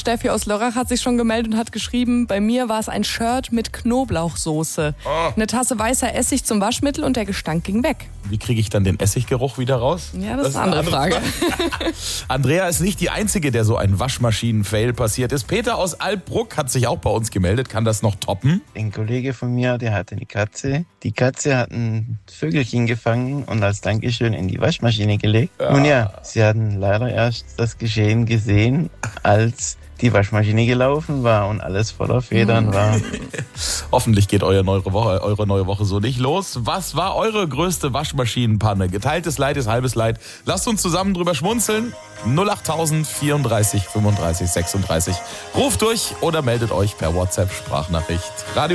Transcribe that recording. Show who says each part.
Speaker 1: Steffi aus Lörrach hat sich schon gemeldet und hat geschrieben, bei mir war es ein Shirt mit Knoblauchsoße. Eine Tasse weißer Essig zum Waschmittel und der Gestank ging weg.
Speaker 2: Wie kriege ich dann den Essiggeruch wieder raus?
Speaker 1: Ja, das ist eine andere Frage.
Speaker 2: Andrea ist nicht die Einzige, der so ein Waschmaschinen-Fail passiert ist. Peter aus Alpbruck hat sich auch bei uns gemeldet. Kann das noch toppen?
Speaker 3: Ein Kollege von mir, der hatte eine Katze. Die Katze hat ein Vögelchen gefangen und als Dankeschön in die Waschmaschine gelegt. Nun ja, sie hatten leider erst das Geschehen gesehen, als die Waschmaschine gelaufen war und alles voller Federn war.
Speaker 2: Hoffentlich geht eure neue Woche so nicht los. Was war eure größte Waschmaschinenpanne? Geteiltes Leid ist halbes Leid. Lasst uns zusammen drüber schmunzeln. 08000 34 35 36. Ruft durch oder meldet euch per WhatsApp-Sprachnachricht. Radio